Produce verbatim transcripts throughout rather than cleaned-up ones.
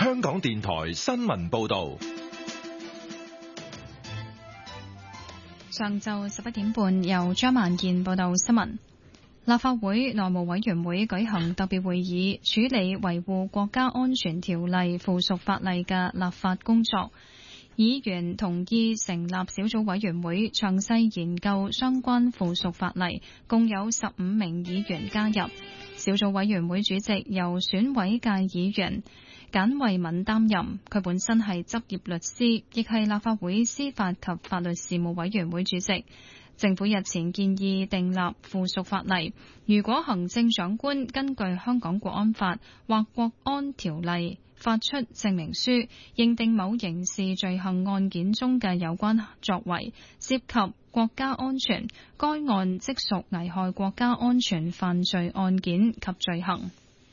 香港電台新聞報道。 上晝十一點半，由張萬健報道新聞。立法會內務委員會舉行特別會議，處理維護國家安全條例附屬法例嘅立法工作。議員同意成立小組委員會，詳細研究相關附屬法例，共有十五名議員加入。小組委員會主席由選委界議員簡慧敏擔任，佢本身係執業律師，亦係立法會司法及法律事務委員會主席。政府日前建議訂立附屬法例，如果行政長官根據香港國安法或國安條例發出證明書，認定某刑事罪行案件中嘅有關作為涉及國家安全，該案即屬危害國家安全犯罪案件及罪行。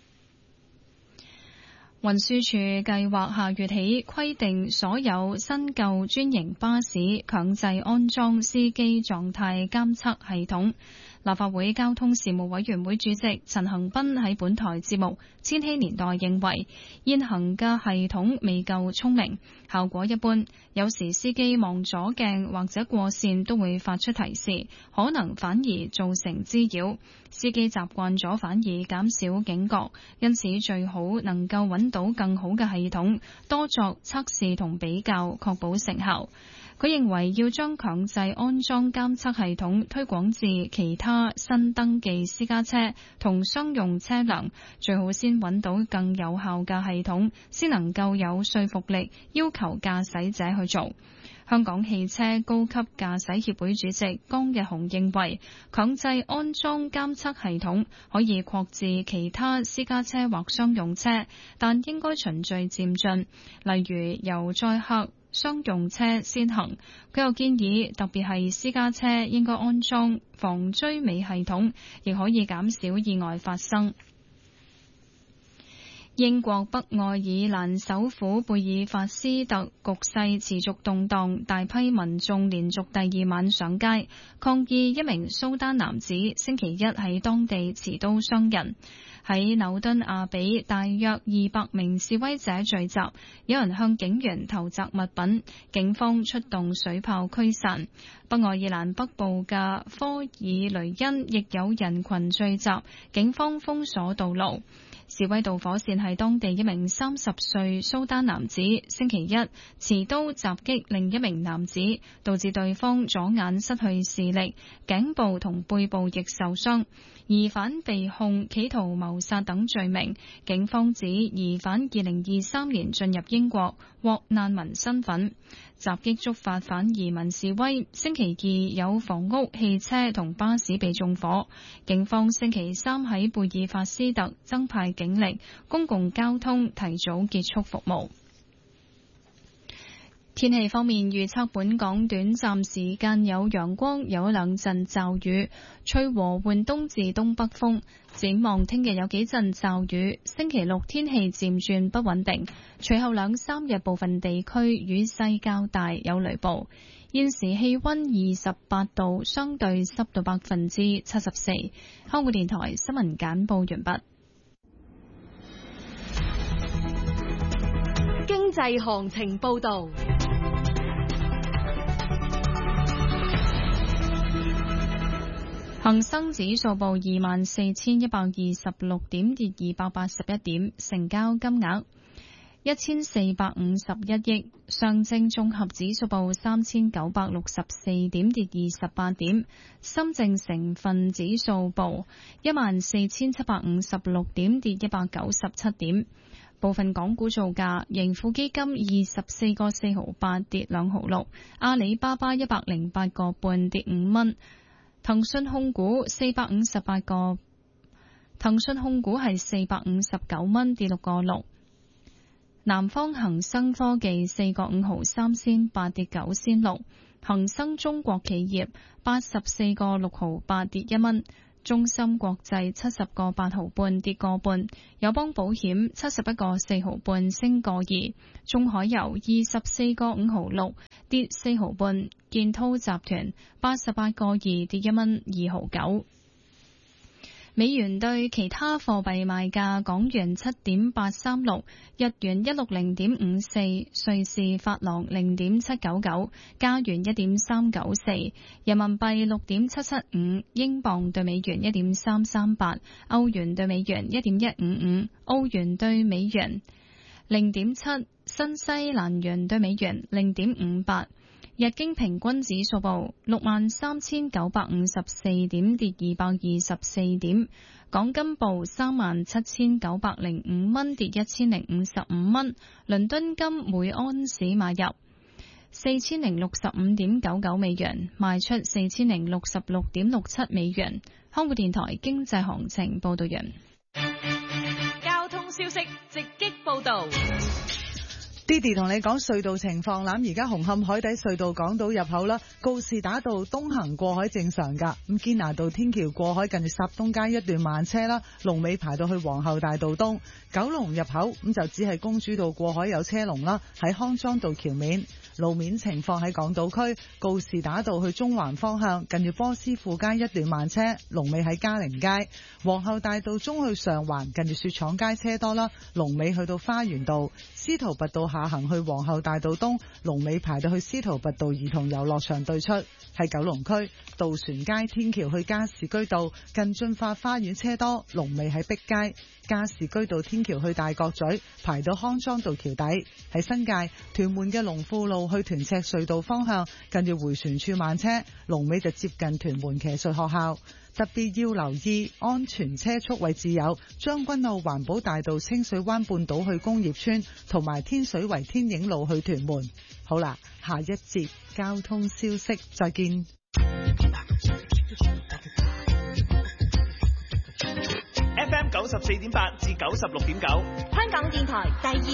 運輸署計劃下月起規定所有新舊專營巴士強制安裝司機狀態監測系統。立法會交通事務委員會主席陳恒鑌喺本台節目《千禧年代》認為，現行嘅系統未夠聰明，效果一般，有時司機望左鏡或者過線都會發出提示，可能反而造成滋擾。司機習慣咗反而減少警覺，因此最好能夠揾到更好嘅系統，多作測試同比較，確保成效。佢認為要將強制安裝監測系統推廣至其他新登記私家車同商用車輛，最好先揾到更有效嘅系統，先能夠有說服力要求駕駛者去做。香港汽車高級駕駛協會主席江日雄認為，強制安裝監測系統可以擴至其他私家車或商用車，但應該循序漸進，例如由載客商用車先行。佢又建議，特別係私家車應該安裝防追尾系統，亦可以減少意外發生。英國北愛爾蘭首府貝爾法斯特局勢持續動盪，大批民眾連續第二晚上街抗議一名蘇丹男子星期一喺當地持刀傷人。喺紐敦亞比，大約二百名示威者聚集，有人向警員投擲物品，警方出動水炮驅散。北愛爾蘭北部嘅科爾雷恩亦有人群聚集，警方封鎖道路。示威導火線係當地一名三十歲蘇丹男子星期一持刀襲擊另一名男子，導致對方左眼失去視力，頸部同背部亦受傷。疑犯被控企圖謀殺等罪名，警方指疑犯二零二三年進入英國，獲難民身份。襲擊觸發反移民示威，星期二有房屋、汽車同巴士被縱火。警方星期三喺貝爾法斯特增派警力，公共交通提早結束服務。天氣方面，預測本港短暫時間有陽光，有兩陣驟雨，吹和緩東至東北風。展望聽日有幾陣驟雨，星期六天氣漸轉不穩定，隨後兩三日部分地區雨勢較大，有雷暴。現時氣溫二十八度，相對濕度百分之七十四。香港電台新聞簡報完畢。 經濟行情報道。 恒生指數報二萬四千一百二十六點，跌二百八十一點，成交金額一千四百五十一億。上證綜合指數報三千九百六十四點，跌二十八點。深證成分指數報一萬四千七百五十六點，跌一百九十七點。部分港股造價，盈富基金二十四個四毫八，跌兩毫六；阿里巴巴一百零八個半，跌五蚊。騰訊控股四百五十八個，騰訊控股係四百五十九蚊，跌六個六。南方恒生科技四個五毫三仙八，跌九仙六。恒生中國企業八十四個六毫八，跌一蚊。中芯國際七十個八毫半，跌個半。友邦保險七十一個四毫半，升個二。中海油二十四個五毫六，跌四毫半。建滔集團八十八個二，跌一蚊二毫九。 美元對其他貨幣賣價：港元七點八三六，日元一六零點五四，瑞士法郎零點七九九，加元一點三九四，人民幣六點七七五，英鎊對美元一點三三八，歐元對美元一點一五五，澳元對美元零點七，新西蘭元對美元零點五八。日經平均指數報六萬三千九百五十四點，跌二百二十四點。港金報三萬七千九百零五蚊，跌一千零五十五蚊。倫敦金每安士買入四千零六十五點九九美元，賣出四千零六十六點六七美元。香港電台經濟行情報道完。 交通消息直擊報道。 Didi 同你講隧道情況啦，而家紅磡海底隧道港島入口啦，告士打道東行過海正常噶，咁堅拿道天橋過海近住霎東街一段慢車啦，龍尾排到去皇后大道東。九龍入口咁就只係公主道過海有車龍啦，喺康莊道橋面。路面情況喺港島區，告士打道去中環方向近住波斯富街一段慢車，龍尾喺嘉陵街。皇后大道中去上環近住雪廠街車多啦，龍尾去到花園道。司徒拔道下行去皇后大道東，龍尾排到去司徒拔道兒童遊樂場對出。喺九龍區，渡船街天橋去加士居道近駿發花園車多，龍尾喺碧街。加士居道天橋去大角咀排到康莊道橋底。喺新界屯門嘅龍富路去屯赤隧道方向近住回旋處慢車，龍尾就接近屯門騎術學校。特別要留意安全車速位置有將軍澳環保大道清水灣半島去工業村，同埋天水圍天影路去屯門。好啦，下一節交通消息再見。 F M 九十四點八至九十六點九， 香港電台第二